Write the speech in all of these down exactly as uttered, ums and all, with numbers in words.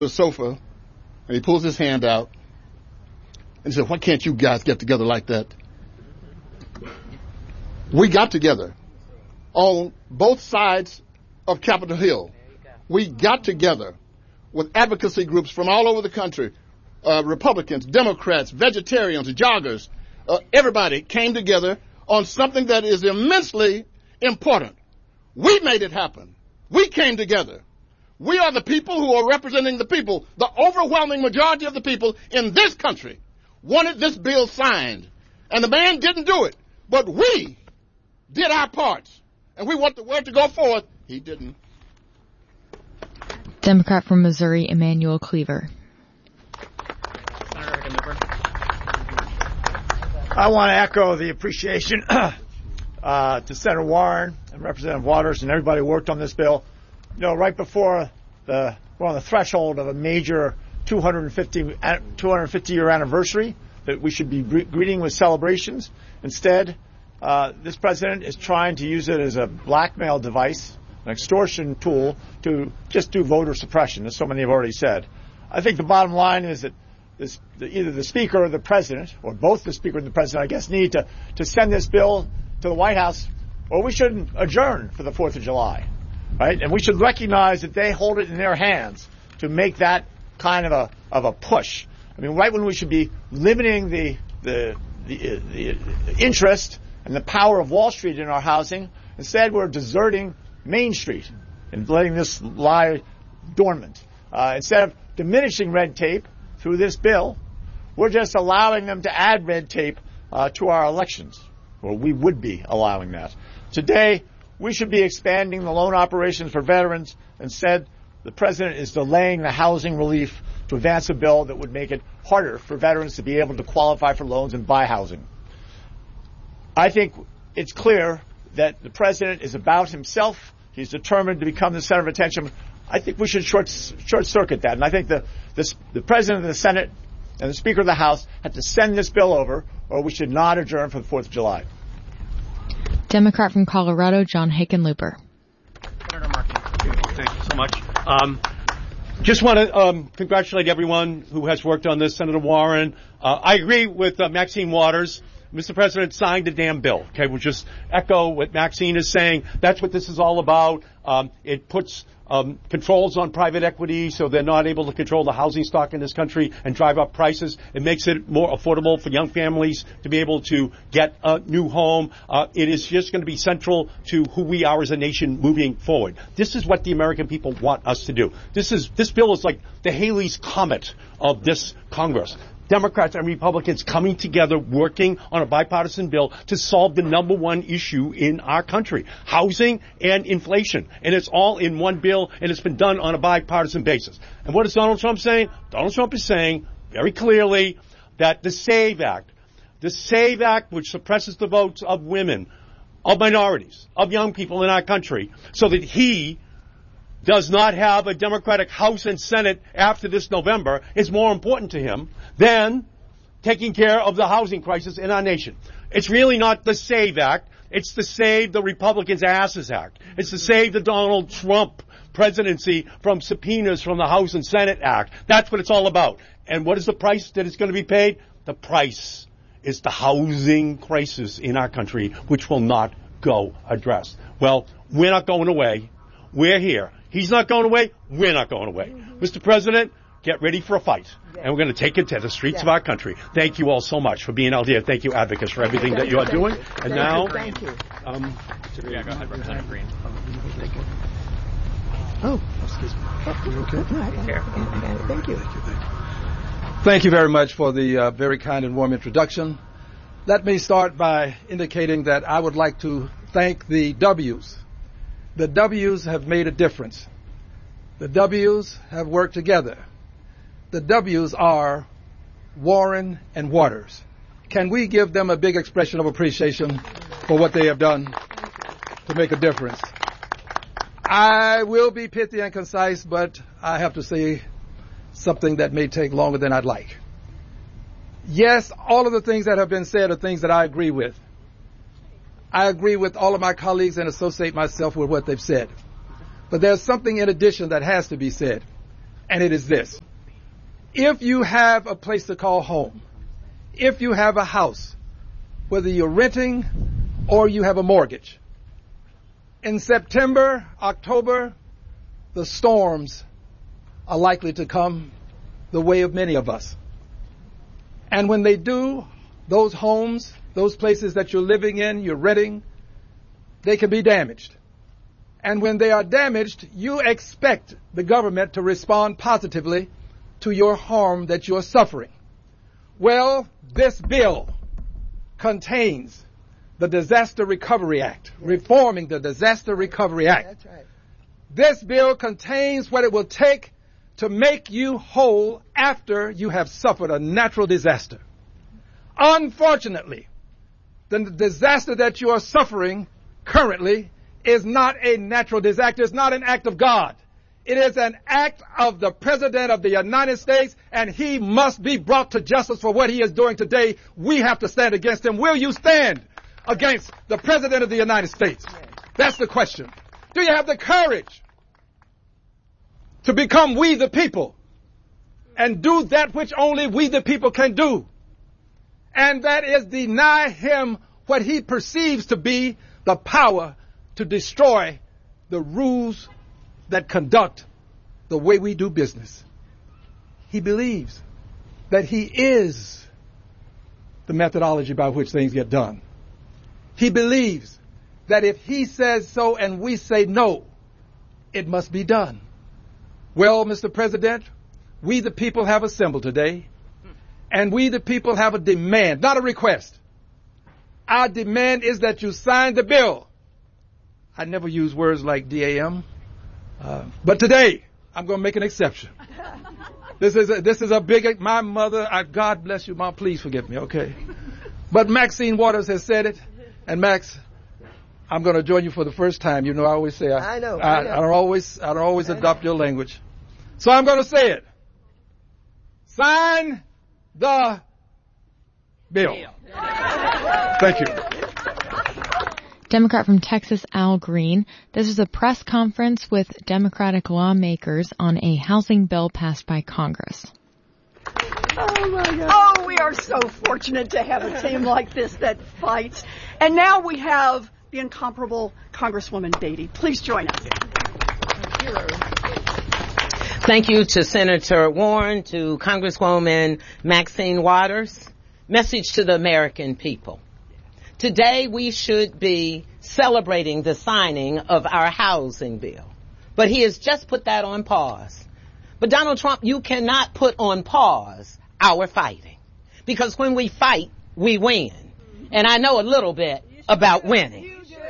the sofa, and he pulls his hand out, and he said, why can't you guys get together like that? We got together on both sides of Capitol Hill. We got together with advocacy groups from all over the country, uh, Republicans, Democrats, vegetarians, joggers. Uh, everybody came together on something that is immensely important. We made it happen. We came together. We are the people who are representing the people. The overwhelming majority of the people in this country wanted this bill signed. And the man didn't do it. But we did our parts. And we want the word to go forth. He didn't. Democrat from Missouri, Emanuel Cleaver. Senator Hickenlooper. I want to echo the appreciation uh, to Senator Warren and Representative Waters and everybody who worked on this bill. You know, right before the we're on the threshold of a major two hundred fifty year anniversary that we should be greeting with celebrations. Instead, uh, this president is trying to use it as a blackmail device, an extortion tool to just do voter suppression, as so many have already said. I think the bottom line is that this, the, either the Speaker or the President, or both the Speaker and the President, I guess, need to, to send this bill to the White House, or we shouldn't adjourn for the fourth of July. Right? And we should recognize that they hold it in their hands to make that kind of a of a push. I mean, right when we should be limiting the the the, the interest and the power of Wall Street in our housing, instead we're deserting Main Street and letting this lie dormant. Uh, instead of diminishing red tape through this bill, we're just allowing them to add red tape uh, to our elections, or we would be allowing that. Today, we should be expanding the loan operations for veterans. Instead, the president is delaying the housing relief to advance a bill that would make it harder for veterans to be able to qualify for loans and buy housing. I think it's clear that the president is about himself. He's determined to become the center of attention. I think we should short, short circuit that. And I think the, the, the president of the Senate and the Speaker of the House have to send this bill over, or we should not adjourn for the fourth of July. Democrat from Colorado, John Hickenlooper. Senator Markey. Thank you so much. Um, just want to um, congratulate everyone who has worked on this. Senator Warren. Uh, I agree with uh, Maxine Waters. Mister President signed the damn bill. Okay, we'll just echo what Maxine is saying. That's what this is all about. Um, it puts um, controls on private equity so they're not able to control the housing stock in this country and drive up prices. It makes it more affordable for young families to be able to get a new home. Uh, it is just going to be central to who we are as a nation moving forward. This is what the American people want us to do. This is this bill is like the Halley's Comet of this Congress. Democrats and Republicans coming together, working on a bipartisan bill to solve the number one issue in our country, housing and inflation. And it's all in one bill, and it's been done on a bipartisan basis. And what is Donald Trump saying? Donald Trump is saying very clearly that the SAVE Act, the SAVE Act, which suppresses the votes of women, of minorities, of young people in our country, so that he does not have a Democratic House and Senate after this November, is more important to him than taking care of the housing crisis in our nation. It's really not the SAVE Act. It's the Save the Republicans' Asses Act. It's the Save the Donald Trump presidency from subpoenas from the House and Senate Act. That's what it's all about. And what is the price that is going to be paid? The price is the housing crisis in our country, which will not go addressed. Well, we're not going away. We're here. He's not going away. We're not going away. Mister President, get ready for a fight. Yes. And we're going to take it to the streets yes. of our country. Thank you all so much for being out here. Thank you, advocates, for everything that you are doing. You. And thank now, you. Thank you. Um, yeah, go ahead, Representative Green. Thank you. Oh, excuse me. Oh, you okay? No, I got it. I got it. Thank you. Thank you. Thank you very much for the uh, very kind and warm introduction. Let me start by indicating that I would like to thank the W's. The W's have made a difference. The W's have worked together. The W's are Warren and Waters. Can we give them a big expression of appreciation for what they have done to make a difference? I will be pithy and concise, but I have to say something that may take longer than I'd like. Yes, all of the things that have been said are things that I agree with. I agree with all of my colleagues and associate myself with what they've said. But there's something in addition that has to be said. and it is this. If you have a place to call home, if you have a house, whether you're renting or you have a mortgage, in September, October, the storms are likely to come the way of many of us. And when they do, those homes, those places that you're living in, you're renting, they can be damaged. And when they are damaged, you expect the government to respond positively to your harm that you're suffering. Well, this bill contains the Disaster Recovery Act, reforming the Disaster Recovery Act. That's right. This bill contains what it will take to make you whole after you have suffered a natural disaster. Unfortunately, the disaster that you are suffering currently is not a natural disaster. It's not an act of God. It is an act of the President of the United States, and he must be brought to justice for what he is doing today. We have to stand against him. Will you stand against the President of the United States? That's the question. Do you have the courage to become we the people and do that which only we the people can do? And that is deny him what he perceives to be the power to destroy the rules that conduct the way we do business. He believes that he is the methodology by which things get done. He believes that if he says so and we say no, it must be done. Well, Mister President, we the people have assembled today, and we the people have a demand, not a request. Our demand is that you sign the bill. I never use words like D A M, uh, but today I'm going to make an exception. This is a, this is a big, my mother, I, God bless you, Mom, please forgive me, okay? But Maxine Waters has said it, and Max, I'm going to join you for the first time. You know, I always say, I, I know, I, I know. I don't always, I don't always I adopt know. your language. So I'm going to say it. Sign the bill. Thank you. Democrat from Texas, Al Green. This is a press conference with Democratic lawmakers on a housing bill passed by Congress. Oh, my God. Oh, we are so fortunate to have a team like this that fights. And now we have the incomparable Congresswoman Beatty. Please join us. Thank you to Senator Warren, to Congresswoman Maxine Waters. Message to the American people. Today we should be celebrating the signing of our housing bill. But he has just put that on pause. But Donald Trump, you cannot put on pause our fighting. Because when we fight, we win. And I know a little bit about winning.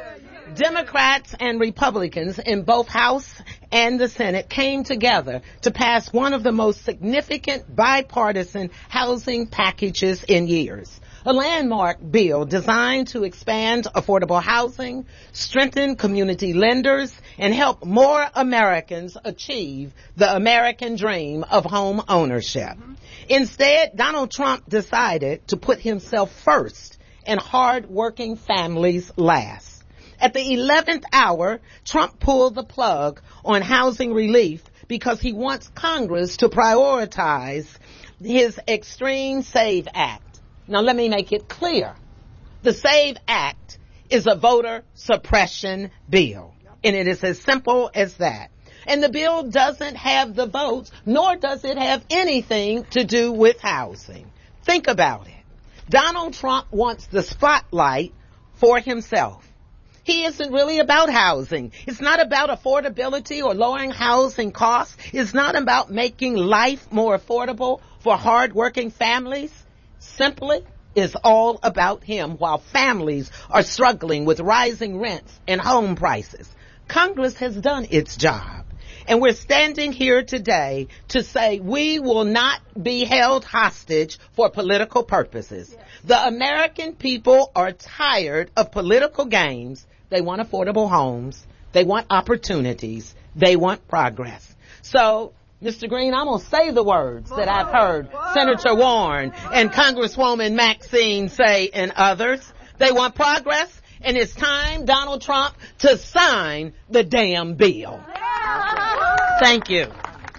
Democrats and Republicans in both House and the Senate came together to pass one of the most significant bipartisan housing packages in years. A landmark bill designed to expand affordable housing, strengthen community lenders, and help more Americans achieve the American dream of home ownership. Instead, Donald Trump decided to put himself first and hard-working families last. At the eleventh hour, Trump pulled the plug on housing relief because he wants Congress to prioritize his Extreme SAVE Act. Now, let me make it clear. The SAVE Act is a voter suppression bill, and it is as simple as that. And the bill doesn't have the votes, nor does it have anything to do with housing. Think about it. Donald Trump wants the spotlight for himself. He isn't really about housing. It's not about affordability or lowering housing costs. It's not about making life more affordable for hardworking families. Simply, it's all about him while families are struggling with rising rents and home prices. Congress has done its job. And we're standing here today to say we will not be held hostage for political purposes. Yes. The American people are tired of political games. They want affordable homes. They want opportunities. They want progress. So, Mister Green, I'm going to say the words that I've heard Senator Warren and Congresswoman Maxine say and others. They want progress, and it's time, Donald Trump, to sign the damn bill. Thank you.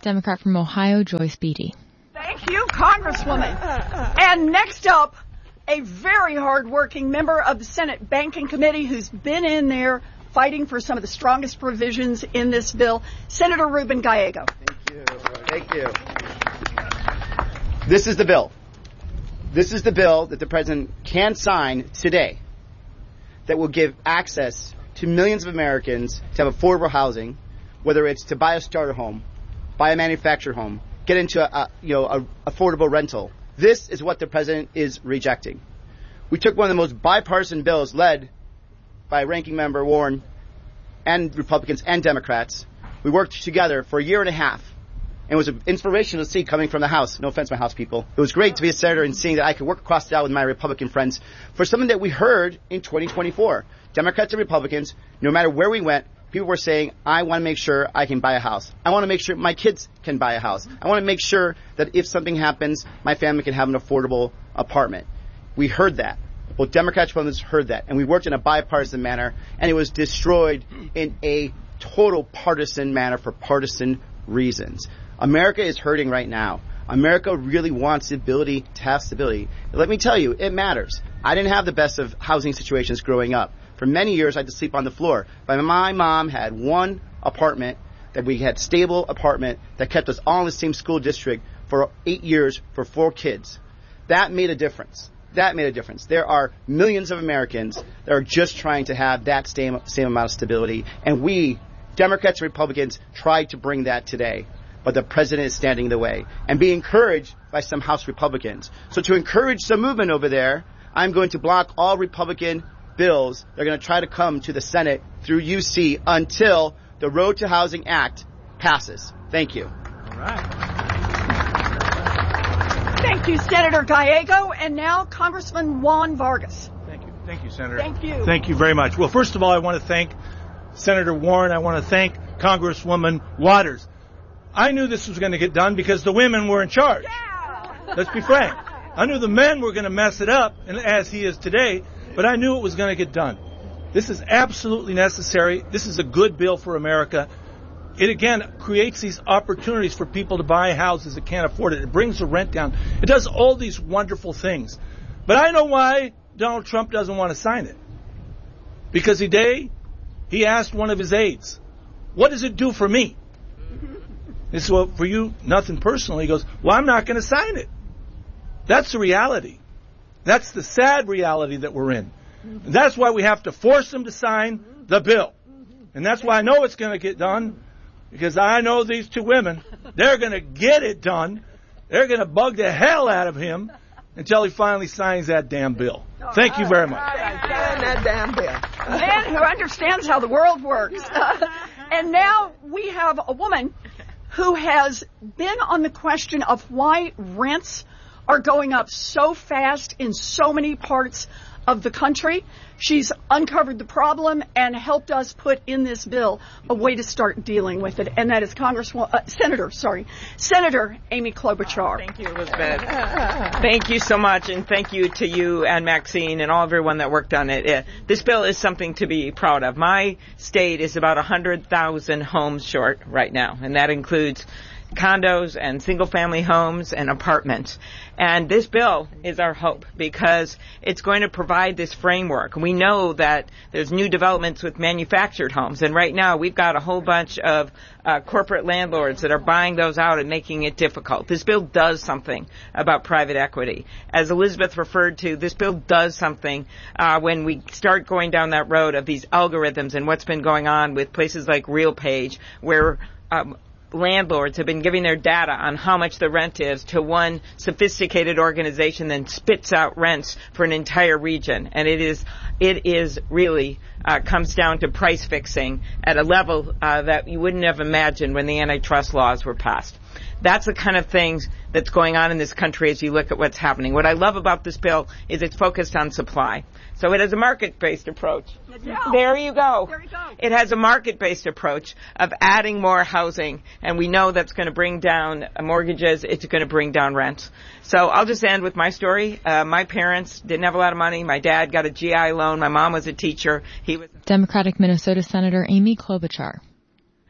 Democrat from Ohio, Joyce Beatty. Thank you, Congresswoman. And next up, a very hard-working member of the Senate Banking Committee who's been in there fighting for some of the strongest provisions in this bill, Senator Ruben Gallego. Thank you. Thank you. This is the bill. This is the bill that the president can sign today that will give access to millions of Americans to have affordable housing, whether it's to buy a starter home, buy a manufactured home, get into a, a you know a affordable rental. This is what the president is rejecting. We took one of the most bipartisan bills led by Ranking Member Warren and Republicans and Democrats. We worked together for a year and a half. And it was an inspirational to see coming from the House. No offense, my House people. It was great to be a senator and seeing that I could work across the aisle with my Republican friends for something that we heard in twenty twenty-four. Democrats and Republicans, no matter where we went, people were saying, I want to make sure I can buy a house. I want to make sure my kids can buy a house. I want to make sure that if something happens, my family can have an affordable apartment. We heard that. Both Democrats and Republicans heard that. And we worked in a bipartisan manner, and it was destroyed in a total partisan manner for partisan reasons. America is hurting right now. America really wants the ability to have stability. Let me tell you, it matters. I didn't have the best of housing situations growing up. For many years, I had to sleep on the floor. But my mom had one apartment that we had stable apartment that kept us all in the same school district for eight years for four kids. That made a difference. That made a difference. There are millions of Americans that are just trying to have that same, same amount of stability. And we, Democrats and Republicans, tried to bring that today. But the president is standing in the way and being encouraged by some House Republicans. So to encourage some movement over there, I'm going to block all Republican bills that are going to try to come to the Senate through U C until the Road to Housing Act passes. Thank you. All right. Thank you, Senator Gallego. And now Congressman Juan Vargas. Thank you. Thank you, Senator. Thank you. Thank you very much. Well, first of all, I want to thank Senator Warren. I want to thank Congresswoman Waters. I knew this was going to get done because the women were in charge. Yeah. Let's be frank. I knew the men were going to mess it up, and as he is today, but I knew it was going to get done. This is absolutely necessary. This is a good bill for America. It, again, creates these opportunities for people to buy houses that can't afford it. It brings the rent down. It does all these wonderful things. But I know why Donald Trump doesn't want to sign it. Because today, he asked one of his aides, what does it do for me? He said, well, for you, nothing personal. He goes, well, I'm not going to sign it. That's the reality. That's the sad reality that we're in. And that's why we have to force them to sign the bill. And that's why I know it's going to get done, because I know these two women, they're going to get it done. They're going to bug the hell out of him until he finally signs that damn bill. Thank you very much. Sign that damn bill. A man who understands how the world works. And now we have a woman who has been on the question of why rents are going up so fast in so many parts of the country. She's uncovered the problem and helped us put in this bill a way to start dealing with it, and that is Congresswoman, uh, Senator, sorry, Senator Amy Klobuchar. Thank you, Elizabeth. Thank you so much, and thank you to you and Maxine and all everyone that worked on it. Uh, this bill is something to be proud of. My state is about one hundred thousand homes short right now, and that includes condos and single-family homes and apartments. And this bill is our hope because it's going to provide this framework. We know that there's new developments with manufactured homes, and right now we've got a whole bunch of uh, corporate landlords that are buying those out and making it difficult. This bill does something about private equity. As Elizabeth referred to, this bill does something uh, when we start going down that road of these algorithms and what's been going on with places like RealPage, where um, landlords have been giving their data on how much the rent is to one sophisticated organization, then spits out rents for an entire region. And it is, it is really uh, comes down to price fixing at a level uh, that you wouldn't have imagined when the antitrust laws were passed. That's the kind of things that's going on in this country as you look at what's happening. What I love about this bill is it's focused on supply. So it has a market-based approach. Yeah. There you go. There you go. It has a market-based approach of adding more housing, and we know that's going to bring down mortgages. It's going to bring down rents. So I'll just end with my story. Uh, my parents didn't have a lot of money. My dad got a G I loan. My mom was a teacher. He was Democratic Minnesota Senator Amy Klobuchar.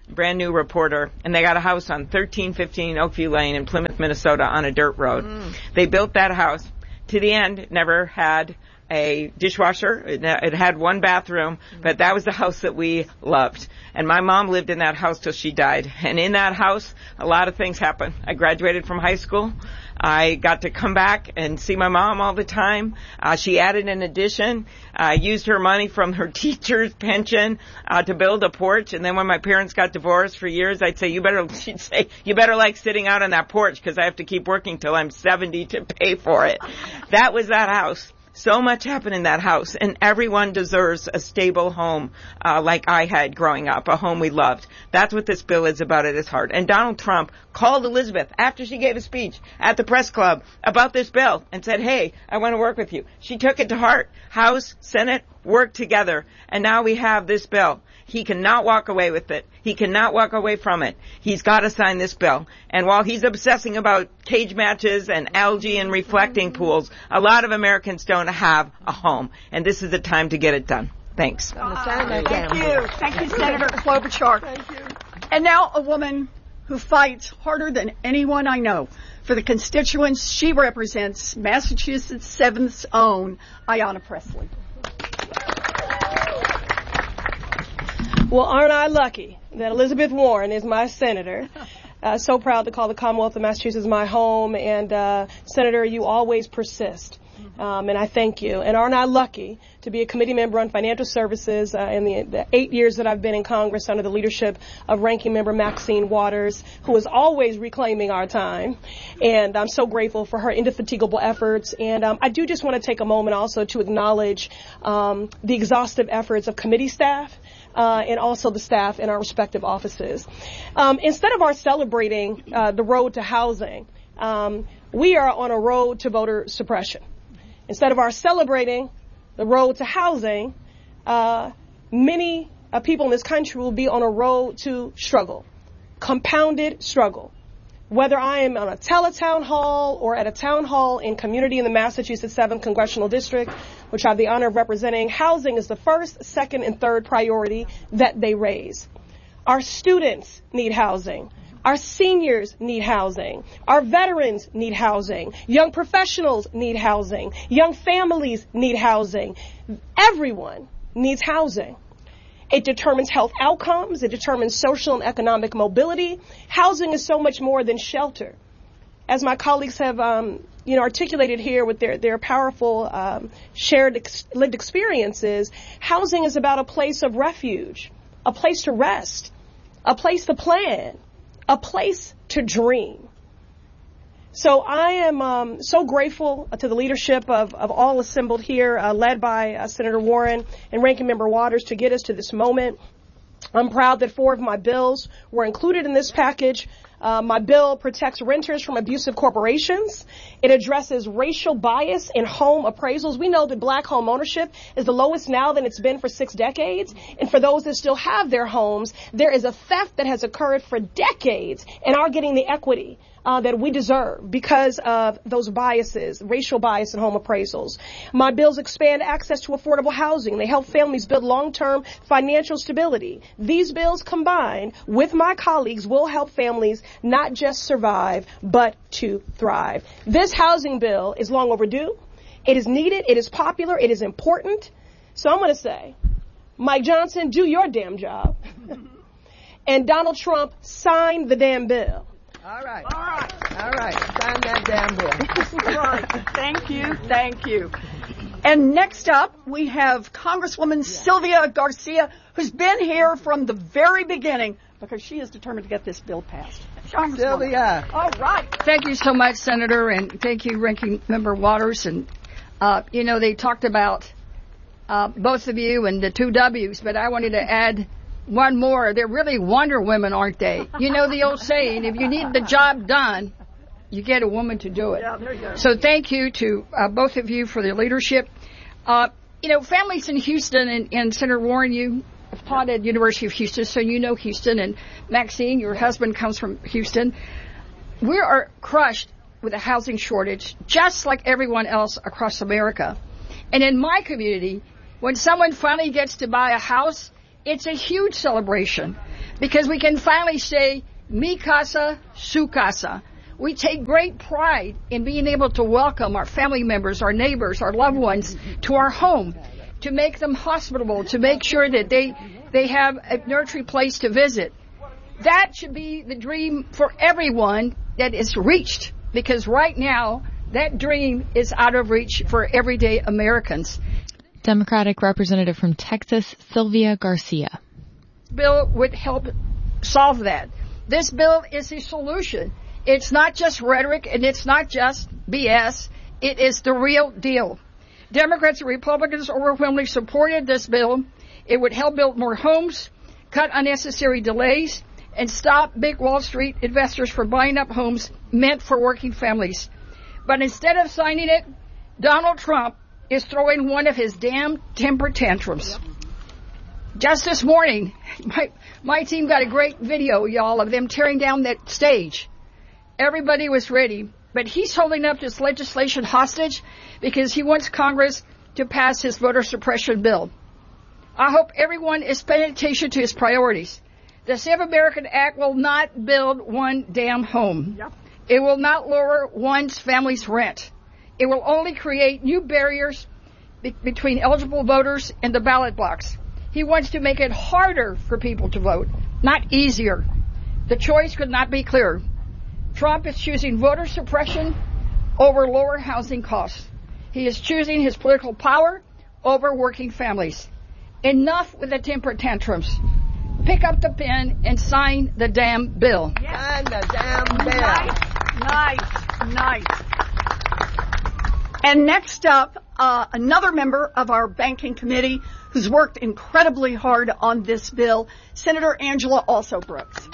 brand new reporter, and they got a house on thirteen fifteen Oakview Lane in Plymouth, Minnesota on a dirt road. Mm. They built that house to the end, never had a dishwasher. It, it had one bathroom, but that was the house that we loved. And my mom lived in that house till she died. And in that house, a lot of things happened. I graduated from high school. I got to come back and see my mom all the time. Uh, she added an addition. I uh, used her money from her teacher's pension uh, to build a porch. And then when my parents got divorced for years, I'd say, you better, she'd say, you better like sitting out on that porch because I have to keep working till I'm seventy to pay for it. That was that house. So much happened in that house, and everyone deserves a stable home uh, like I had growing up, a home we loved. That's what this bill is about at its heart. And Donald Trump called Elizabeth after she gave a speech at the press club about this bill and said, hey, I want to work with you. She took it to heart. House, Senate, worked together, and now we have this bill. He cannot walk away with it. He cannot walk away from it. He's got to sign this bill. And while he's obsessing about cage matches and algae and reflecting pools, a lot of Americans don't have a home. And this is the time to get it done. Thanks. Uh, thank you. Thank you, Senator Klobuchar. Thank you. And now a woman who fights harder than anyone I know for the constituents she represents, Massachusetts seventh's own Ayanna Pressley. Well, aren't I lucky that Elizabeth Warren is my senator? Uh, so proud to call the Commonwealth of Massachusetts my home. And, uh, Senator, you always persist. Um, and I thank you. And aren't I lucky to be a committee member on financial services uh, in the, the eight years that I've been in Congress under the leadership of Ranking Member Maxine Waters, who is always reclaiming our time. And I'm so grateful for her indefatigable efforts. And um, I do just want to take a moment also to acknowledge um, the exhaustive efforts of committee staff. Uh, and also the staff in our respective offices. Um, instead of our celebrating uh, the road to housing, um, we are on a road to voter suppression. Instead of our celebrating the road to housing, uh, many uh, people in this country will be on a road to struggle, compounded struggle. Whether I am on a teletown hall or at a town hall in community in the Massachusetts seventh Congressional District, which I have the honor of representing, housing is the first, second, and third priority that they raise. Our students need housing. Our seniors need housing. Our veterans need housing. Young professionals need housing. Young families need housing. Everyone needs housing. It determines health outcomes. It determines social and economic mobility. Housing is so much more than shelter. As my colleagues have, um, you know, articulated here with their, their powerful um, shared ex- lived experiences, housing is about a place of refuge, a place to rest, a place to plan, a place to dream. So I am um, so grateful to the leadership of, of all assembled here, uh, led by uh, Senator Warren and Ranking Member Waters, to get us to this moment. I'm proud that four of my bills were included in this package. Uh, my bill protects renters from abusive corporations. It addresses racial bias in home appraisals. We know that black home ownership is the lowest now than it's been for six decades. And for those that still have their homes, there is a theft that has occurred for decades and are getting the equity Uh, that we deserve because of those biases, racial bias in home appraisals. My bills expand access to affordable housing. They help families build long-term financial stability. These bills combined with my colleagues will help families not just survive, but to thrive. This housing bill is long overdue. It is needed. It is popular. It is important. So I'm going to say, Mike Johnson, do your damn job. And Donald Trump, sign the damn bill. All right. All right. All right. Sign that damn bill. All right. Thank you. Thank you. And next up, we have Congresswoman yeah. Sylvia Garcia, who's been here from the very beginning because she is determined to get this bill passed. Sylvia. All right. Thank you so much, Senator, and thank you, Ranking Member Waters. And, uh, you know, they talked about uh, both of you and the two W's, but I wanted to add one more. They're really Wonder Women, aren't they? You know the old saying, if you need the job done, you get a woman to do it. Yeah, there you go. So thank you to uh, both of you for the leadership. Uh, you know, families in Houston, and, and Senator Warren, you have taught at University of Houston, so you know Houston. And Maxine, your husband comes from Houston. We are crushed with a housing shortage, just like everyone else across America. And in my community, when someone finally gets to buy a house, It's a huge celebration because we can finally say, mi casa, su casa. We take great pride in being able to welcome our family members, our neighbors, our loved ones to our home, to make them hospitable, to make sure that they, they have a nurturing place to visit. That should be the dream for everyone that is reached, because right now that dream is out of reach for everyday Americans. Democratic Representative from Texas, Sylvia Garcia. This bill would help solve that. This bill is a solution. It's not just rhetoric and it's not just B S. It is the real deal. Democrats and Republicans overwhelmingly supported this bill. It would help build more homes, cut unnecessary delays, and stop big Wall Street investors from buying up homes meant for working families. But instead of signing it, Donald Trump is throwing one of his damn temper tantrums. Yep. Just this morning, my, my team got a great video, y'all, of them tearing down that stage. Everybody was ready, but he's holding up this legislation hostage because he wants Congress to pass his voter suppression bill. I hope everyone is paying attention to his priorities. The Save American Act will not build one damn home. Yep. It will not lower one's family's rent. It will only create new barriers be- between eligible voters and the ballot box. He wants to make it harder for people to vote, not easier. The choice could not be clearer. Trump is choosing voter suppression over lower housing costs. He is choosing his political power over working families. Enough with the temper tantrums. Pick up the pen and sign the damn bill. Sign the damn bill. Nice, nice, nice. And next up, uh, another member of our banking committee who's worked incredibly hard on this bill, Senator Angela Also Brooks.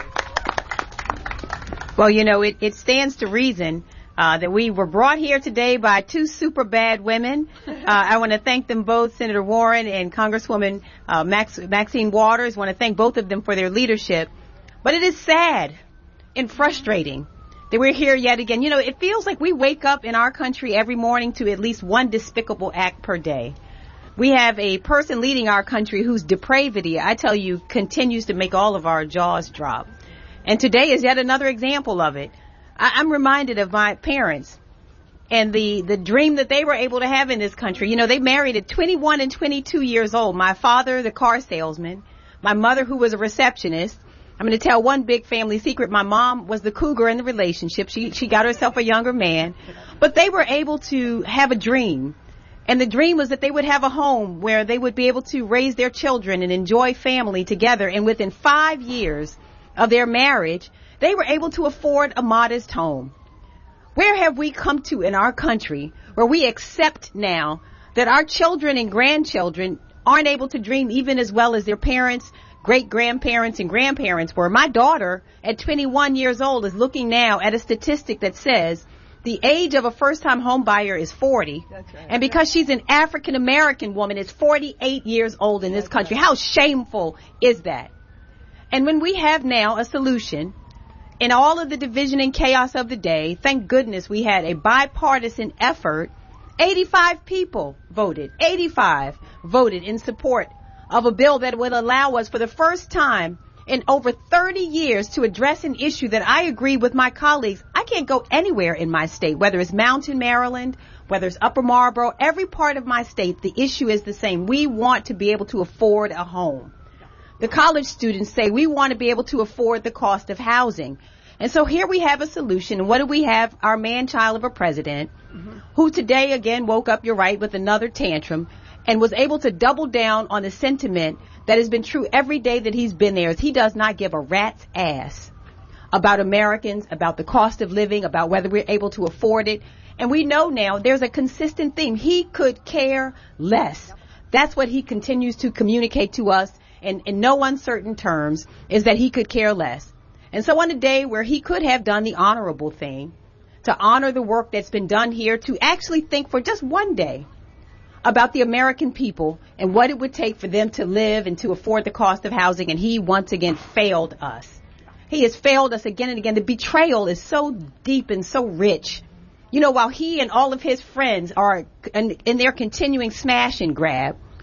Well, you know, it, it stands to reason uh, that we were brought here today by two super bad women. Uh, I want to thank them both, Senator Warren and Congresswoman uh, Max, Maxine Waters. I want to thank both of them for their leadership. But it is sad and frustrating that we're here yet again. You know, it feels like we wake up in our country every morning to at least one despicable act per day. We have a person leading our country whose depravity, I tell you, continues to make all of our jaws drop. And today is yet another example of it. I, I'm reminded of my parents and the, the dream that they were able to have in this country. You know, they married at twenty-one and twenty-two years old. My father, the car salesman, my mother, who was a receptionist. I'm going to tell one big family secret. My mom was the cougar in the relationship. She, she got herself a younger man. But they were able to have a dream. And the dream was that they would have a home where they would be able to raise their children and enjoy family together. And within five years of their marriage, they were able to afford a modest home. Where have we come to in our country where we accept now that our children and grandchildren aren't able to dream even as well as their parents, great-grandparents, and grandparents were? My daughter, at twenty-one years old, is looking now at a statistic that says the age of a first-time home buyer is forty. That's right. And because she's an African-American woman, is forty-eight years old in this country. How shameful is that? And when we have now a solution in all of the division and chaos of the day, thank goodness we had a bipartisan effort. eighty-five people voted, eighty-five voted in support of a bill that would allow us for the first time in over thirty years to address an issue that I agree with my colleagues. I can't go anywhere in my state, whether it's Mountain, Maryland, whether it's Upper Marlboro, every part of my state, the issue is the same. We want to be able to afford a home. The college students say we want to be able to afford the cost of housing. And so here we have a solution. And what do we have? Our man-child of a president, mm-hmm. who today again woke up, you're right, with another tantrum and was able to double down on a sentiment that has been true every day that he's been there. Is he does not give a rat's ass about Americans, about the cost of living, about whether we're able to afford it. And we know now there's a consistent theme. He could care less. That's what he continues to communicate to us in, in no uncertain terms, is that he could care less. And so on a day where he could have done the honorable thing, to honor the work that's been done here, to actually think for just one day about the American people and what it would take for them to live and to afford the cost of housing, and he once again failed us. He has failed us again and again. The betrayal is so deep and so rich. You know, while he and all of his friends are in, in their continuing smash and grab,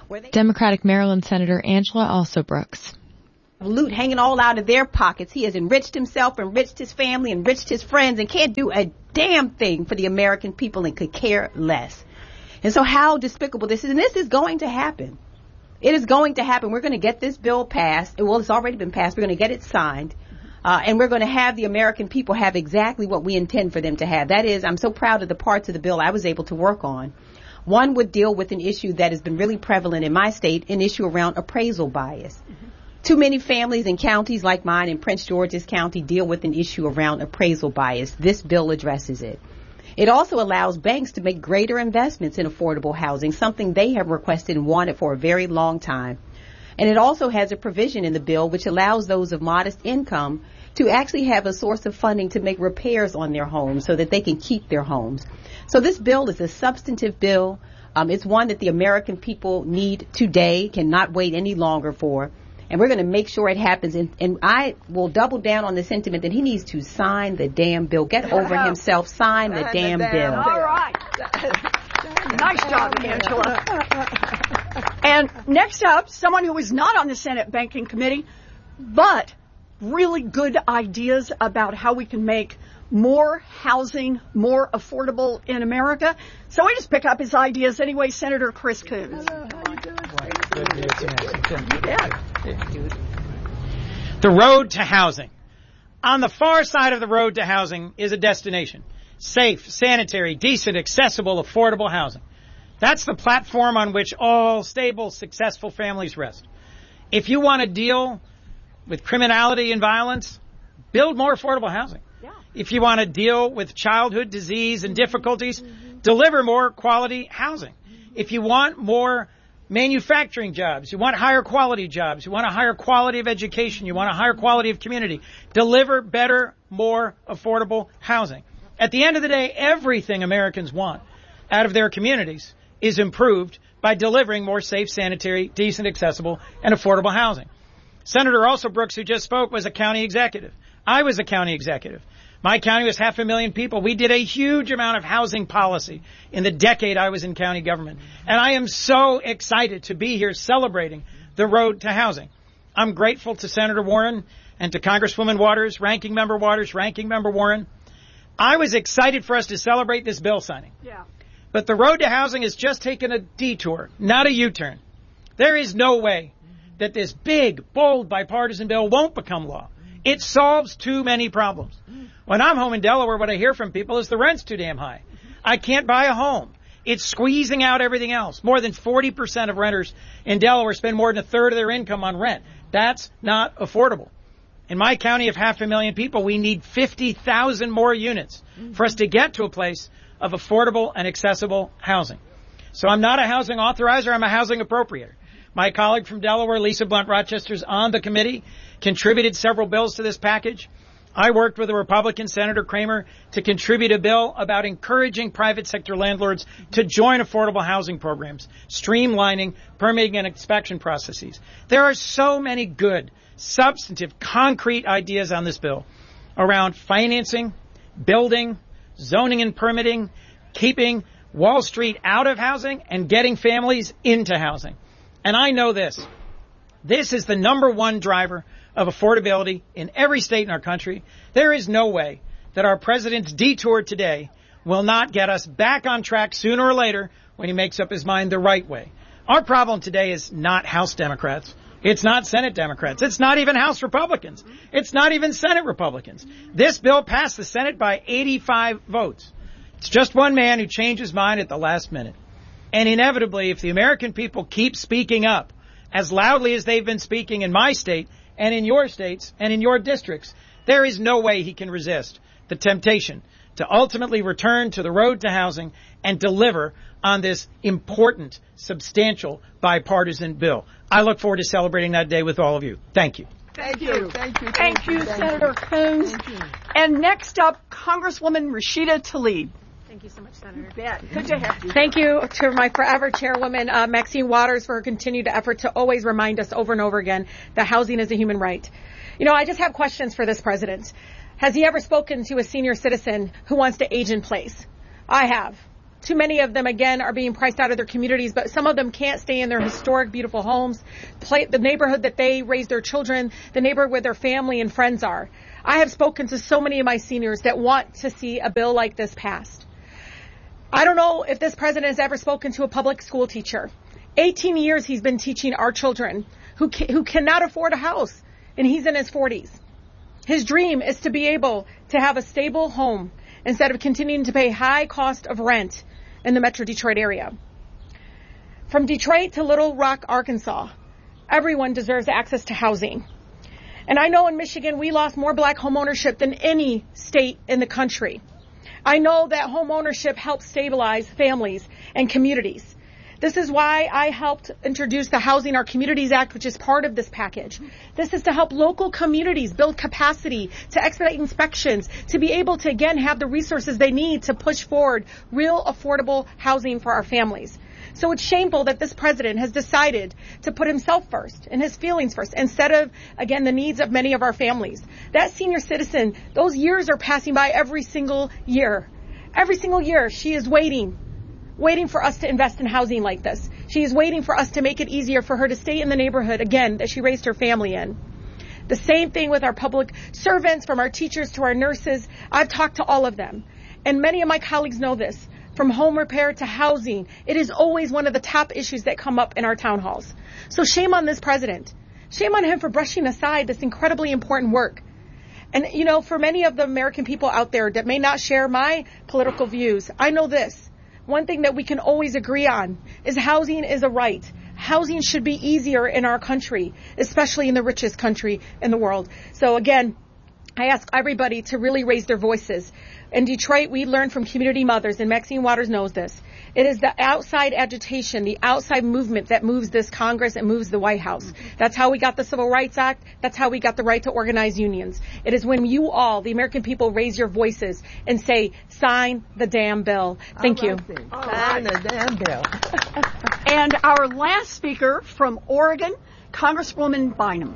where they Democratic Maryland Senator Angela Alsobrooks. Loot hanging all out of their pockets. He has enriched himself, enriched his family, enriched his friends, and can't do a damn thing for the American people and could care less. And so how despicable this is. And this is going to happen. It is going to happen. We're going to get this bill passed. Well, it's already been passed. We're going to get it signed. Uh, and we're going to have the American people have exactly what we intend for them to have. That is, I'm so proud of the parts of the bill I was able to work on. One would deal with an issue that has been really prevalent in my state, an issue around appraisal bias. Mm-hmm. Too many families and counties like mine in Prince George's County deal with an issue around appraisal bias. This bill addresses it. It also allows banks to make greater investments in affordable housing, something they have requested and wanted for a very long time. And it also has a provision in the bill which allows those of modest income to actually have a source of funding to make repairs on their homes so that they can keep their homes. So this bill is a substantive bill. Um, it's one that the American people need today, cannot wait any longer for. And we're going to make sure it happens. And, and I will double down on the sentiment that he needs to sign the damn bill. Get over himself. Sign the damn bill. All right. Nice job, Angela. And next up, someone who is not on the Senate Banking Committee, but really good ideas about how we can make more housing more affordable in America. So we just pick up his ideas anyway. Senator Chris Coons. Hello, how you doing? Yeah. The road to housing. On the far side of the road to housing is a destination. Safe, sanitary, decent, accessible, affordable housing. That's the platform on which all stable, successful families rest. If you want to deal with criminality and violence, build more affordable housing. Yeah. If you want to deal with childhood disease and difficulties, mm-hmm. deliver more quality housing. Mm-hmm. If you want more manufacturing jobs, you want higher quality jobs, you want a higher quality of education, you want a higher quality of community, deliver better, more affordable housing. At the end of the day, everything Americans want out of their communities is improved by delivering more safe, sanitary, decent, accessible, and affordable housing. Senator Alsobrooks, who just spoke, was a county executive. I was a county executive. My county was half a million people. We did a huge amount of housing policy in the decade I was in county government. And I am so excited to be here celebrating the road to housing. I'm grateful to Senator Warren and to Congresswoman Waters, Ranking Member Waters, Ranking Member Warren. I was excited for us to celebrate this bill signing. Yeah. But the road to housing has just taken a detour, not a U-turn. There is no way that this big, bold, bipartisan bill won't become law. It solves too many problems. When I'm home in Delaware, what I hear from people is the rent's too damn high. I can't buy a home. It's squeezing out everything else. More than forty percent of renters in Delaware spend more than a third of their income on rent. That's not affordable. In my county of half a million people, we need fifty thousand more units for us to get to a place of affordable and accessible housing. So I'm not a housing authorizer, I'm a housing appropriator. My colleague from Delaware, Lisa Blunt Rochester's on the committee, contributed several bills to this package. I worked with a Republican, Senator Kramer, to contribute a bill about encouraging private sector landlords to join affordable housing programs, streamlining permitting and inspection processes. There are so many good, substantive, concrete ideas on this bill around financing, building, zoning and permitting, keeping Wall Street out of housing and getting families into housing. And I know this. This is the number one driver of affordability in every state in our country. There is no way that our president's detour today will not get us back on track sooner or later when he makes up his mind the right way. Our problem today is not House Democrats. It's not Senate Democrats. It's not even House Republicans. It's not even Senate Republicans. This bill passed the Senate by eighty-five votes. It's just one man who changed his mind at the last minute. And inevitably, if the American people keep speaking up as loudly as they've been speaking in my state and in your states and in your districts, there is no way he can resist the temptation to ultimately return to the road to housing and deliver on this important, substantial, bipartisan bill. I look forward to celebrating that day with all of you. Thank you. Thank you. Thank you, Thank you Senator Coons. And next up, Congresswoman Rashida Tlaib. Thank you so much, Senator. Yeah, good to have you. Thank you to my forever chairwoman, uh, Maxine Waters, for her continued effort to always remind us over and over again that housing is a human right. You know, I just have questions for this president. Has he ever spoken to a senior citizen who wants to age in place? I have. Too many of them, again, are being priced out of their communities, but some of them can't stay in their historic, beautiful homes, play, the neighborhood that they raise their children, the neighborhood where their family and friends are. I have spoken to so many of my seniors that want to see a bill like this passed. I don't know if this president has ever spoken to a public school teacher. eighteen years he's been teaching our children who ca- who cannot afford a house, and he's in his forties. His dream is to be able to have a stable home instead of continuing to pay high cost of rent in the Metro Detroit area. From Detroit to Little Rock, Arkansas, everyone deserves access to housing. And I know in Michigan we lost more black home ownership than any state in the country. I know that home ownership helps stabilize families and communities. This is why I helped introduce the Housing Our Communities Act, which is part of this package. This is to help local communities build capacity, to expedite inspections, to be able to, again, have the resources they need to push forward real affordable housing for our families. So it's shameful that this president has decided to put himself first and his feelings first instead of, again, the needs of many of our families. That senior citizen, those years are passing by every single year. Every single year she is waiting. waiting for us to invest in housing like this. She is waiting for us to make it easier for her to stay in the neighborhood, again, that she raised her family in. The same thing with our public servants, from our teachers to our nurses. I've talked to all of them. And many of my colleagues know this. From home repair to housing, it is always one of the top issues that come up in our town halls. So shame on this president. Shame on him for brushing aside this incredibly important work. And, you know, for many of the American people out there that may not share my political views, I know this. One thing that we can always agree on is housing is a right. Housing should be easier in our country, especially in the richest country in the world. So again, I ask everybody to really raise their voices. In Detroit, we learned from community mothers, and Maxine Waters knows this. It is the outside agitation, the outside movement that moves this Congress and moves the White House. That's how we got the Civil Rights Act. That's how we got the right to organize unions. It is when you all, the American people, raise your voices and say, sign the damn bill. Thank you. Sign the damn bill. And our last speaker from Oregon, Congresswoman Bynum.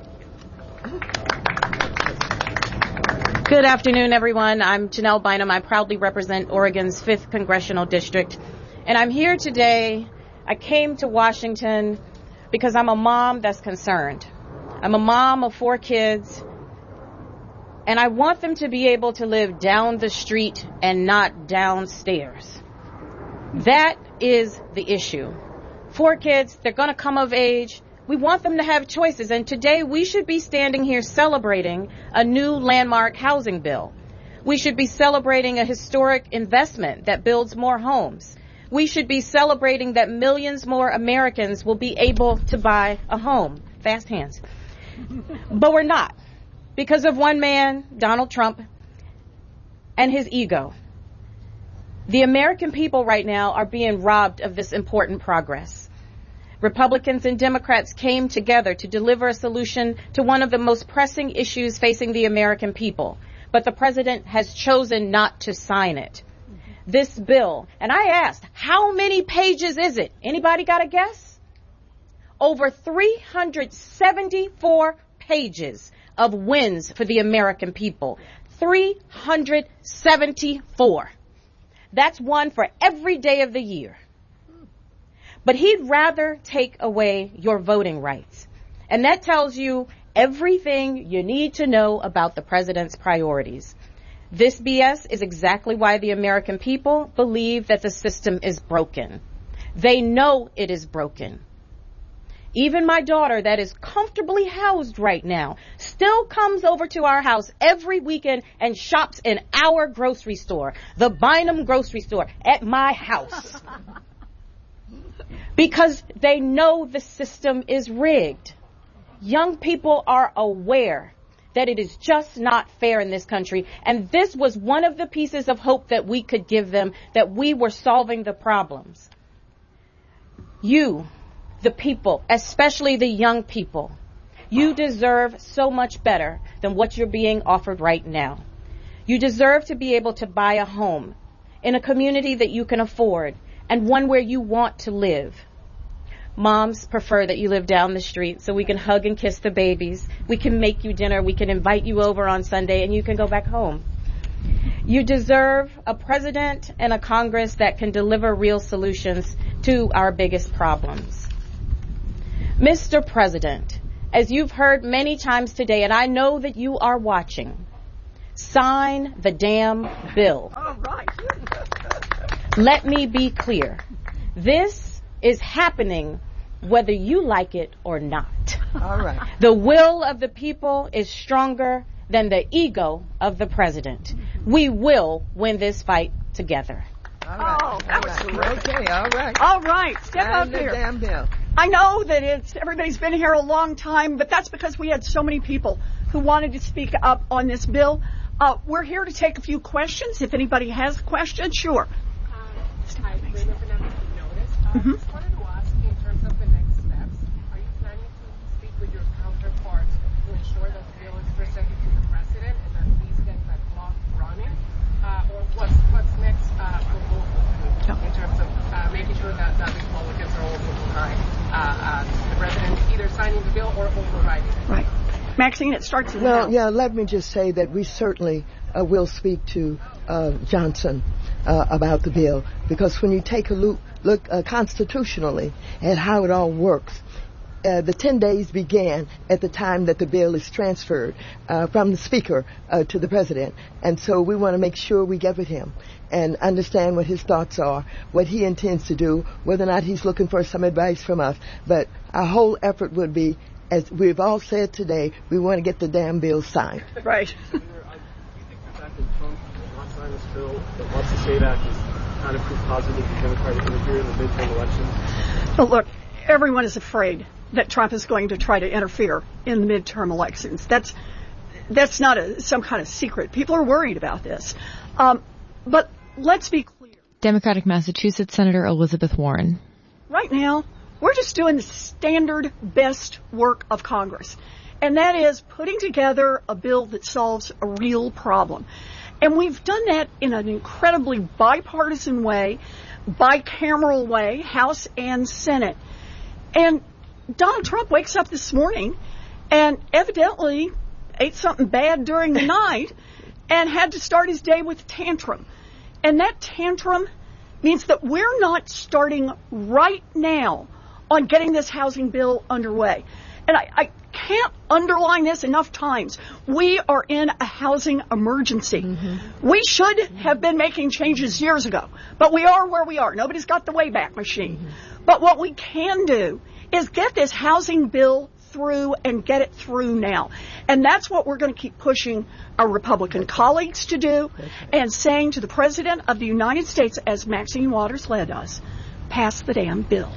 Good afternoon, everyone. I'm Janelle Bynum. I proudly represent Oregon's fifth Congressional District. And I'm here today. I came to Washington because I'm a mom that's concerned. I'm a mom of four kids, and I want them to be able to live down the street and not downstairs. That is the issue. Four kids, they're going to come of age. We want them to have choices, and today we should be standing here celebrating a new landmark housing bill. We should be celebrating a historic investment that builds more homes. We should be celebrating that millions more Americans will be able to buy a home. Fast hands. But we're not, because of one man, Donald Trump, and his ego. The American people right now are being robbed of this important progress. Republicans and Democrats came together to deliver a solution to one of the most pressing issues facing the American people. But the president has chosen not to sign it. This bill, and I asked, how many pages is it? Anybody got a guess? Over three hundred seventy-four pages of wins for the American people. three hundred seventy-four. That's one for every day of the year. But he'd rather take away your voting rights. And that tells you everything you need to know about the president's priorities. This B S is exactly why the American people believe that the system is broken. They know it is broken. Even my daughter, that is comfortably housed right now, still comes over to our house every weekend and shops in our grocery store, the Bynum grocery store, at my house. Because they know the system is rigged. Young people are aware that it is just not fair in this country. And this was one of the pieces of hope that we could give them, that we were solving the problems. You, the people, especially the young people, you deserve so much better than what you're being offered right now. You deserve to be able to buy a home in a community that you can afford and one where you want to live. Moms prefer that you live down the street so we can hug and kiss the babies. We can make you dinner. We can invite you over on Sunday and you can go back home. You deserve a president and a Congress that can deliver real solutions to our biggest problems. Mister President, as you've heard many times today, and I know that you are watching, sign the damn bill. All right. Let me be clear. This is happening whether you like it or not. All right. The will of the people is stronger than the ego of the president. We will win this fight together. All right. Oh, that was terrific. Okay, all right. All right, step Sign up the here. damn bill. I know that it's everybody's been here a long time, but that's because we had so many people who wanted to speak up on this bill. Uh, we're here to take a few questions. If anybody has questions, sure. Mm-hmm. I just wanted to ask, in terms of the next steps, are you planning to speak with your counterparts to ensure that the bill is presented to the president and that he's getting that clock running? Uh, or what's, what's next uh, for both of you in terms of uh, making sure that, that Republicans are also behind uh, uh, the president either signing the bill or overriding it? Right. Maxine, it starts in Well, the yeah, let me just say that we certainly uh, will speak to uh, Johnson uh, about the bill, because when you take a look, look uh, constitutionally at how it all works, uh, the ten days began at the time that the bill is transferred uh, from the Speaker uh, to the President. And so we want to make sure we get with him and understand what his thoughts are, what he intends to do, whether or not he's looking for some advice from us. But our whole effort would be, as we've all said today, we want to get the damn bill signed. Right. Do you think the fact that Trump not signed this bill, that wants to say that, is kind of proof positive he's going to try to interfere in the midterm elections? Well, look, everyone is afraid that Trump is going to try to interfere in the midterm elections. That's that's not a, some kind of secret. People are worried about this. Um, but let's be clear. Democratic Massachusetts Senator Elizabeth Warren. Right now, we're just doing the standard best work of Congress, and that is putting together a bill that solves a real problem. And we've done that in an incredibly bipartisan way, bicameral way, House and Senate. And Donald Trump wakes up this morning and evidently ate something bad during the night and had to start his day with a tantrum. And that tantrum means that we're not starting right now on getting this housing bill underway. And I, I can't underline this enough times. We are in a housing emergency. Mm-hmm. We should have been making changes years ago, but we are where we are. Nobody's got the Wayback Machine. Mm-hmm. But what we can do is get this housing bill through and get it through now. And that's what we're going to keep pushing our Republican colleagues to do, and saying to the President of the United States, as Maxine Waters led us, pass the damn bill.